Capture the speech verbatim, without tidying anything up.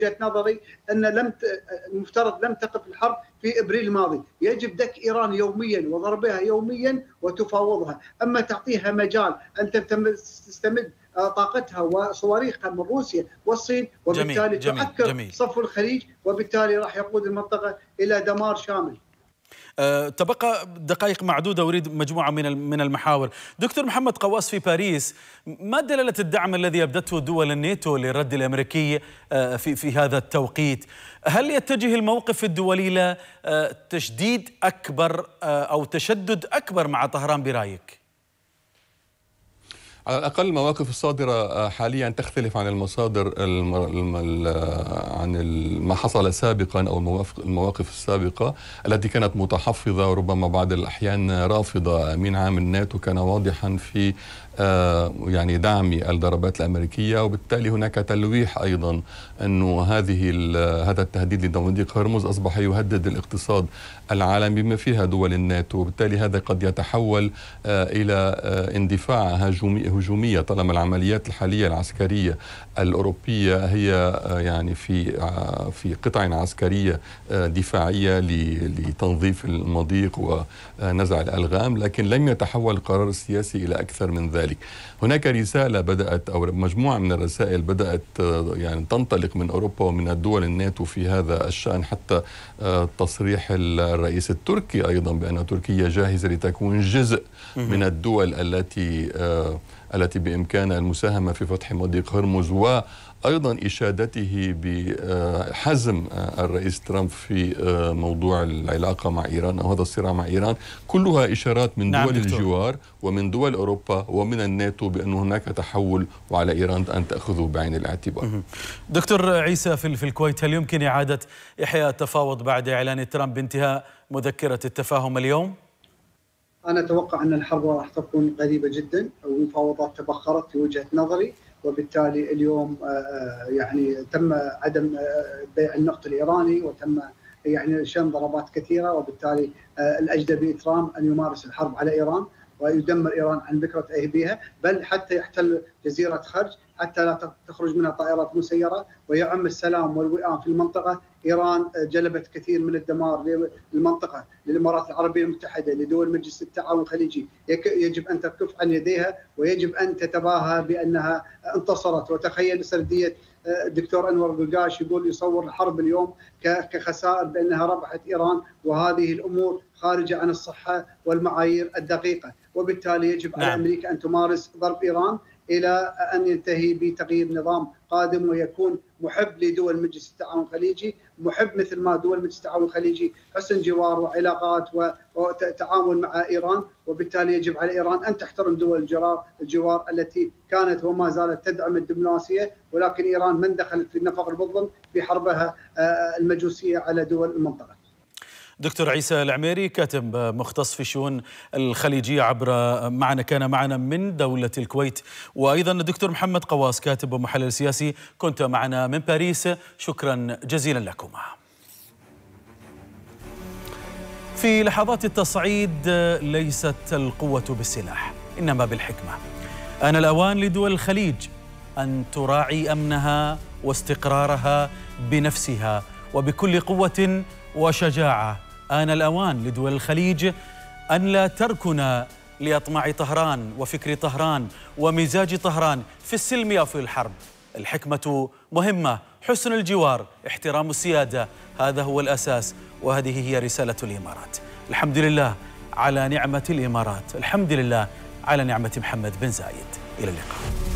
وجهة نظري أن لم المفترض لم تقف الحرب في ابريل الماضي، يجب دك ايران يوميا وضربها يوميا وتفاوضها، اما تعطيها مجال ان تستمد طاقتها وصواريخها من روسيا والصين، وبالتالي جميل تعكر جميل. صف الخليج، وبالتالي راح يقود المنطقه الى دمار شامل. أه تبقى دقائق معدودة، أريد مجموعة من من المحاور. دكتور محمد قواس، في باريس ما دلالة الدعم الذي أبدته دول الناتو للرد الأمريكي أه في في هذا التوقيت؟ هل يتجه الموقف الدولي إلى أه تشديد أكبر أه أو تشدد أكبر مع طهران برأيك؟ على الأقل المواقف الصادرة حاليا تختلف عن المصادر الم... الم... عن ما حصل سابقا أو المواقف السابقة التي كانت متحفظة وربما بعض الأحيان رافضة. أمين عام الناتو كان واضحا في يعني دعم الضربات الأمريكية، وبالتالي هناك تلويح أيضا أنه هذه هذا التهديد لمضيق هرمز أصبح يهدد الاقتصاد العالمي بما فيها دول الناتو، وبالتالي هذا قد يتحول إلى اندفاع هجومي هجومية طالما العمليات الحالية العسكرية الأوروبية هي يعني في في قطع عسكرية دفاعية لتنظيف المضيق ونزع الألغام، لكن لم يتحول القرار السياسي إلى أكثر من ذلك. هناك رسالة بدأت أو مجموعة من الرسائل بدأت يعني تنطلق من أوروبا ومن الدول الناتو في هذا الشأن، حتى تصريح الرئيس التركي أيضا بأن تركيا جاهزة لتكون جزء من الدول التي التي بإمكانها المساهمة في فتح مضيق هرمز، وأيضا إشادته بحزم الرئيس ترامب في موضوع العلاقة مع إيران أو هذا الصراع مع إيران. كلها إشارات من نعم دول دكتور. الجوار ومن دول أوروبا ومن الناتو بأن هناك تحول وعلى إيران أن تأخذه بعين الاعتبار. دكتور عيسى، في الكويت هل يمكن إعادة إحياء التفاوض بعد إعلان ترامب بانتهاء مذكرة التفاهم اليوم؟ أنا أتوقع أن الحرب راح تكون قريبة جدا، والمفاوضات تبخرت في وجهة نظري، وبالتالي اليوم يعني تم عدم بيع النفط الإيراني وتم يعني شن ضربات كثيرة، وبالتالي الأجدى بترامب أن يمارس الحرب على إيران ويدمر إيران عن بكرة أيبيها، بل حتى يحتل جزيرة خرج حتى لا تخرج منها طائرات مسيرة ويعم السلام والوئام في المنطقة. إيران جلبت كثير من الدمار للمنطقة، للإمارات العربية المتحدة، لدول مجلس التعاون الخليجي. يجب أن تكف عن يديها ويجب أن تتباهى بأنها انتصرت. وتخيل سردية الدكتور أنور قرقاش يقول يصور الحرب اليوم كخسائر بأنها ربحت إيران، وهذه الأمور خارجة عن الصحة والمعايير الدقيقة. وبالتالي يجب نعم. على أمريكا أن تمارس ضرب إيران إلى أن ينتهي بتغيير نظام قادم ويكون محب لدول مجلس التعاون الخليجي، محب مثل ما دول مجلس التعاون الخليجي حسن جوار وعلاقات وتعامل مع إيران. وبالتالي يجب على إيران أن تحترم دول الجوار الجوار التي كانت وما زالت تدعم الدبلوماسية، ولكن إيران من دخلت في النفق المظلم بحربها المجوسية على دول المنطقة. دكتور عيسى العميري، كاتب مختص في الشؤون الخليجية عبر معنا كان معنا من دولة الكويت، وأيضا الدكتور محمد قواس، كاتب ومحلل سياسي، كنت معنا من باريس. شكرا جزيلا لكما. في لحظات التصعيد ليست القوة بالسلاح إنما بالحكمة. آن الأوان لدول الخليج أن تراعي أمنها واستقرارها بنفسها وبكل قوة وشجاعة. آن الأوان لدول الخليج أن لا تركن لأطماع طهران وفكر طهران ومزاج طهران في السلم أو في الحرب. الحكمة مهمة، حسن الجوار، احترام السيادة، هذا هو الأساس، وهذه هي رسالة الإمارات. الحمد لله على نعمة الإمارات، الحمد لله على نعمة محمد بن زايد. إلى اللقاء.